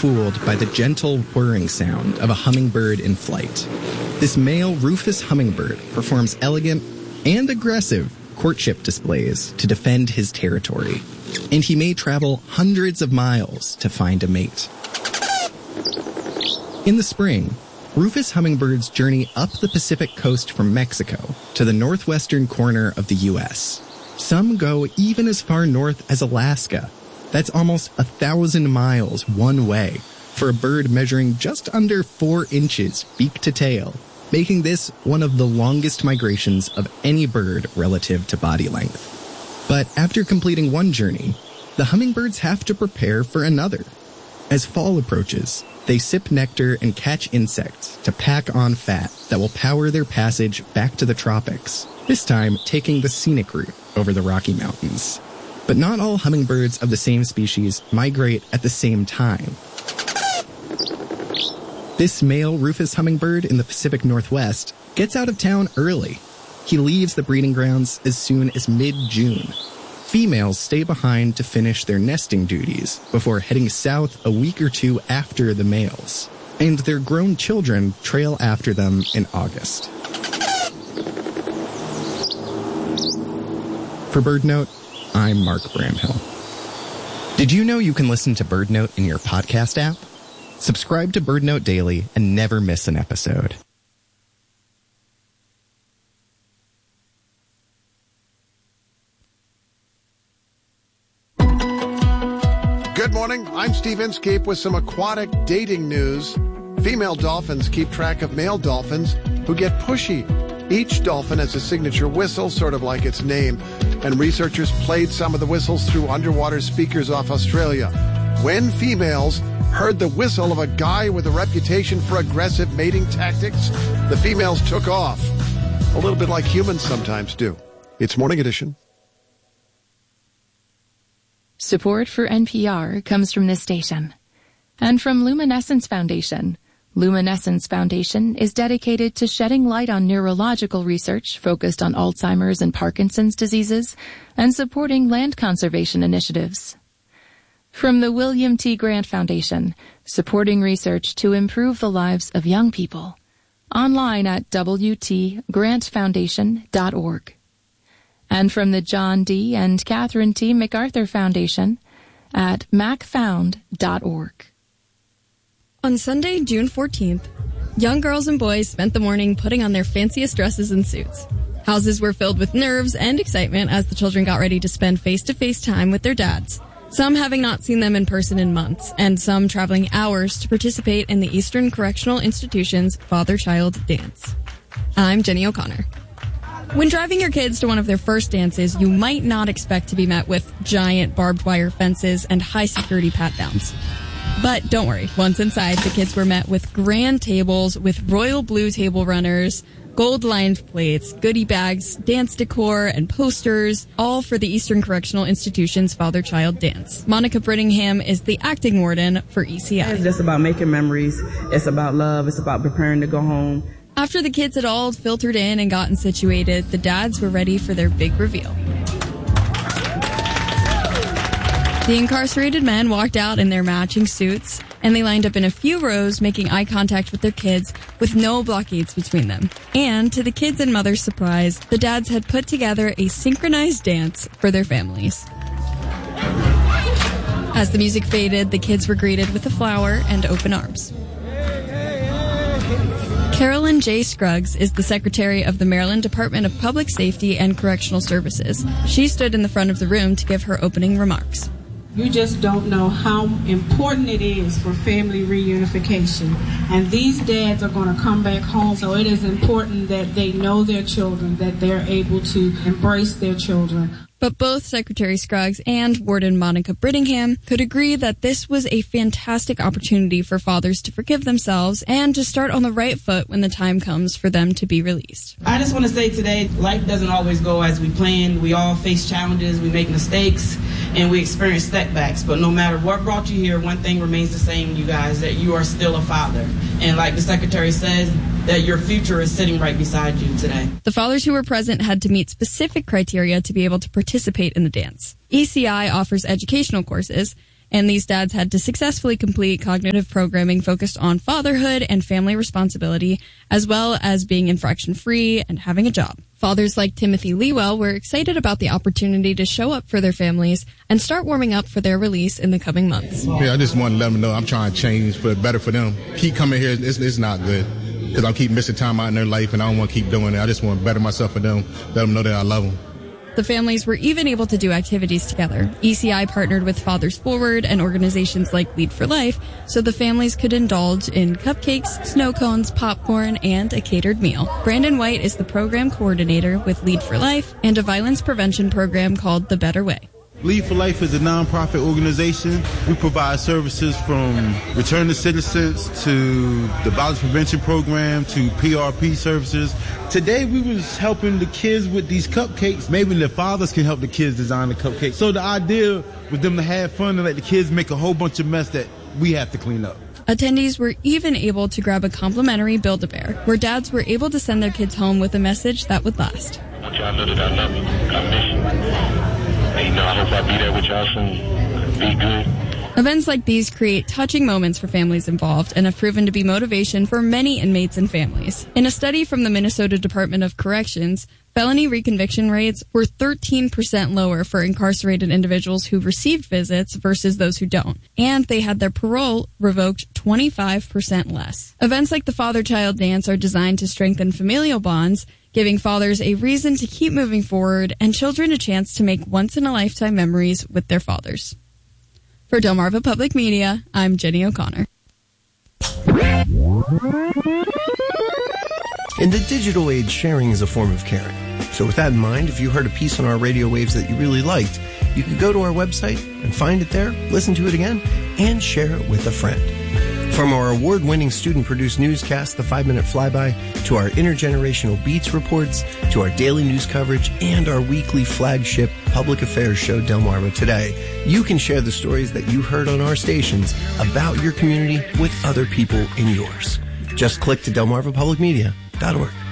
fooled by the gentle whirring sound of a hummingbird in flight. This male Rufous hummingbird performs elegant and aggressive courtship displays to defend his territory, and he may travel hundreds of miles to find a mate. In the spring, Rufous hummingbirds journey up the Pacific coast from Mexico to the northwestern corner of the U.S. Some go even as far north as Alaska. That's almost 1,000 miles one way for a bird measuring just under 4 inches beak to tail, making this one of the longest migrations of any bird relative to body length. But after completing one journey, the hummingbirds have to prepare for another. As fall approaches, they sip nectar and catch insects to pack on fat that will power their passage back to the tropics, this time taking the scenic route over the Rocky Mountains. But not all hummingbirds of the same species migrate at the same time. This male Rufous hummingbird in the Pacific Northwest gets out of town early. He leaves the breeding grounds as soon as mid-June. Females stay behind to finish their nesting duties before heading south a week or two after the males, and their grown children trail after them in August. For BirdNote, I'm Mark Bramhill. Did you know you can listen to BirdNote in your podcast app? Subscribe to BirdNote Daily and never miss an episode. Good morning. I'm Steve Inskeep with some aquatic dating news. Female dolphins keep track of male dolphins who get pushy. Each dolphin has a signature whistle, sort of like its name, and researchers played some of the whistles through underwater speakers off Australia. When females heard the whistle of a guy with a reputation for aggressive mating tactics, the females took off. A little bit like humans sometimes do. It's Morning Edition. Support for NPR comes from this station and from Luminescence Foundation. Luminescence Foundation is dedicated to shedding light on neurological research focused on Alzheimer's and Parkinson's diseases and supporting land conservation initiatives. From the William T. Grant Foundation, supporting research to improve the lives of young people. Online at wtgrantfoundation.org. And from the John D. and Catherine T. MacArthur Foundation at macfound.org. On Sunday, June 14th, young girls and boys spent the morning putting on their fanciest dresses and suits. Houses were filled with nerves and excitement as the children got ready to spend face-to-face time with their dads, some having not seen them in person in months, and some traveling hours to participate in the Eastern Correctional Institution's Father-Child Dance. I'm Jenny O'Connor. When driving your kids to one of their first dances, you might not expect to be met with giant barbed wire fences and high-security pat-downs. But don't worry, once inside, the kids were met with grand tables with royal blue table runners, gold-lined plates, goodie bags, dance decor, and posters, all for the Eastern Correctional Institution's Father-Child Dance. Monica Brittingham is the acting warden for ECI. It's just about making memories. It's about love. It's about preparing to go home. After the kids had all filtered in and gotten situated, the dads were ready for their big reveal. The incarcerated men walked out in their matching suits, and they lined up in a few rows, making eye contact with their kids with no blockades between them. And to the kids' and mothers' surprise, the dads had put together a synchronized dance for their families. As the music faded, the kids were greeted with a flower and open arms. Carolyn J. Scruggs is the secretary of the Maryland Department of Public Safety and Correctional Services. She stood in the front of the room to give her opening remarks. You just don't know how important it is for family reunification. And these dads are going to come back home, so it is important that they know their children, that they're able to embrace their children. But both Secretary Scruggs and Warden Monica Brittingham could agree that this was a fantastic opportunity for fathers to forgive themselves and to start on the right foot when the time comes for them to be released. I just want to say today, life doesn't always go as we planned. We all face challenges, we make mistakes, and we experience setbacks. But no matter what brought you here, one thing remains the same, you guys, that you are still a father. And like the Secretary says, that your future is sitting right beside you today. The fathers who were present had to meet specific criteria to be able to participate in the dance. ECI offers educational courses, And these dads had to successfully complete cognitive programming focused on fatherhood and family responsibility, as well as being infraction-free and having a job. Fathers like Timothy Lewell were excited about the opportunity to show up for their families and start warming up for their release in the coming months. Yeah, I just want to let them know I'm trying to change for the better for them. Keep coming here, it's not good. Because I keep missing time out in their life, and I don't want to keep doing it. I just want to better myself for them, let them know that I love them. The families were even able to do activities together. ECI partnered with Fathers Forward and organizations like Lead for Life so the families could indulge in cupcakes, snow cones, popcorn, and a catered meal. Brandon White is the program coordinator with Lead for Life and a violence prevention program called The Better Way. Lead for Life is a nonprofit organization. We provide services from return to citizens to the violence prevention program to PRP services. Today we was helping the kids with these cupcakes. Maybe the fathers can help the kids design the cupcakes. So the idea was them to have fun and let the kids make a whole bunch of mess that we have to clean up. Attendees were even able to grab a complimentary Build-A-Bear, where dads were able to send their kids home with a message that would last. I want y'all to know that I love you. I miss you. And, I hope I'll be there with y'all soon. Be good. Events like these create touching moments for families involved and have proven to be motivation for many inmates and families. In a study from the Minnesota Department of Corrections, felony reconviction rates were 13% lower for incarcerated individuals who received visits versus those who don't. And they had their parole revoked 25% less. Events like the Father-Child Dance are designed to strengthen familial bonds, giving fathers a reason to keep moving forward and children a chance to make once-in-a-lifetime memories with their fathers. For Delmarva Public Media, I'm Jenny O'Connor. In the digital age, sharing is a form of caring. So with that in mind, if you heard a piece on our radio waves that you really liked, you could go to our website and find it there, listen to it again, and share it with a friend. From our award-winning student-produced newscast, The 5-Minute Flyby, to our intergenerational Beats reports, to our daily news coverage, and our weekly flagship public affairs show, Delmarva Today, you can share the stories that you heard on our stations about your community with other people in yours. Just click to delmarvapublicmedia.org.